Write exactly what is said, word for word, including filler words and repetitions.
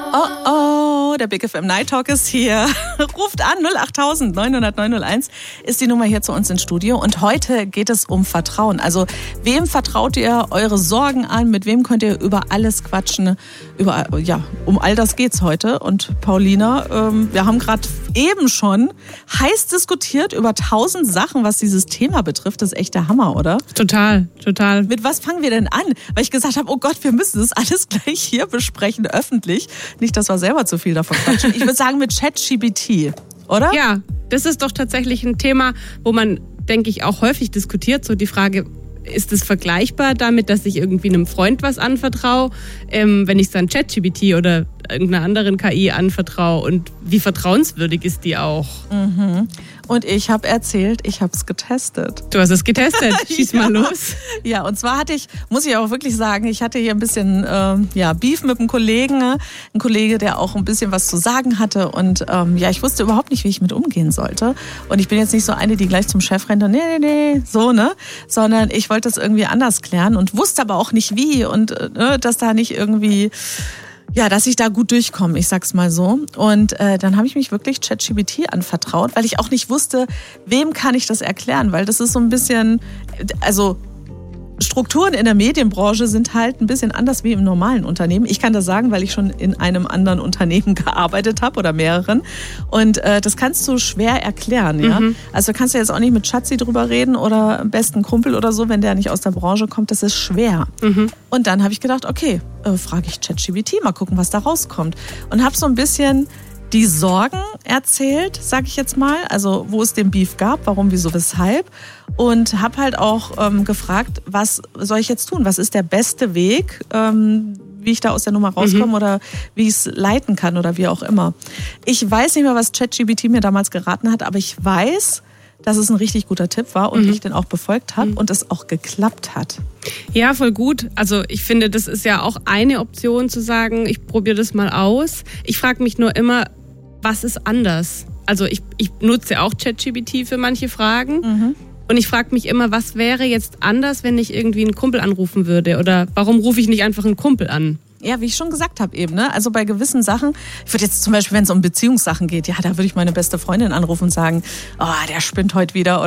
Oh oh, der Big F M Night Talk ist hier. Ruft an, null acht neun null null neun null eins ist die Nummer hier zu uns ins Studio. Und heute geht es um Vertrauen. Also wem vertraut ihr eure Sorgen an? Mit wem könnt ihr über alles quatschen? Über, ja, um all das geht's heute. Und Paulina, ähm, wir haben gerade eben schon heiß diskutiert über tausend Sachen, was dieses Thema betrifft. Das ist echt der Hammer, oder? Total, total. Mit was fangen wir denn an? Weil ich gesagt habe, oh Gott, wir müssen das alles gleich hier besprechen, öffentlich. Nicht, dass wir selber zu viel davon quatschen. Ich würde sagen mit ChatGPT, oder? Ja, das ist doch tatsächlich ein Thema, wo man, denke ich, auch häufig diskutiert. So die Frage, ist es vergleichbar damit, dass ich irgendwie einem Freund was anvertraue, ähm, wenn ich es dann ChatGPT oder irgendeiner anderen K I anvertraue? Und wie vertrauenswürdig ist die auch? Mhm. Und ich habe erzählt, ich habe es getestet. Du hast es getestet, schieß ja. mal los. Ja, und zwar hatte ich, muss ich auch wirklich sagen, ich hatte hier ein bisschen ähm, ja, Beef mit einem Kollegen. Ein Kollege, der auch ein bisschen was zu sagen hatte. Und ähm, ja, ich wusste überhaupt nicht, wie ich mit umgehen sollte. Und ich bin jetzt nicht so eine, die gleich zum Chef rennt und nee, nee, nee, so, ne? Sondern ich wollte es irgendwie anders klären und wusste aber auch nicht wie. Und äh, dass da nicht irgendwie... Ja, dass ich da gut durchkomme, ich sag's mal so. Und äh, dann habe ich mich wirklich ChatGPT anvertraut, weil ich auch nicht wusste, wem kann ich das erklären, weil das ist so ein bisschen, also Strukturen in der Medienbranche sind halt ein bisschen anders wie im normalen Unternehmen. Ich kann das sagen, weil ich schon in einem anderen Unternehmen gearbeitet habe oder mehreren. Und äh, das kannst du schwer erklären, ja. Mhm. Also kannst du jetzt auch nicht mit Schatzi drüber reden oder am besten Kumpel oder so, wenn der nicht aus der Branche kommt. Das ist schwer. Mhm. Und dann habe ich gedacht, okay, äh, frage ich ChatGPT, mal gucken, was da rauskommt. Und habe so ein bisschen die Sorgen erzählt, sag ich jetzt mal, also wo es den Beef gab, warum, wieso, weshalb, und habe halt auch ähm, gefragt, was soll ich jetzt tun, was ist der beste Weg, ähm, wie ich da aus der Nummer rauskomme mhm. oder wie ich es leiten kann oder wie auch immer. Ich weiß nicht mehr, was ChatGPT mir damals geraten hat, aber ich weiß, dass es ein richtig guter Tipp war und mhm. ich den auch befolgt habe mhm. und es auch geklappt hat. Ja, voll gut. Also ich finde, das ist ja auch eine Option zu sagen, ich probiere das mal aus. Ich frage mich nur immer, was ist anders? Also ich, ich nutze auch ChatGPT für manche Fragen mhm. und ich frage mich immer, was wäre jetzt anders, wenn ich irgendwie einen Kumpel anrufen würde? Oder warum rufe ich nicht einfach einen Kumpel an? Ja, wie ich schon gesagt habe eben, ne? Also bei gewissen Sachen, ich würde jetzt zum Beispiel, wenn es um Beziehungssachen geht, ja, da würde ich meine beste Freundin anrufen und sagen, oh, der spinnt heute wieder.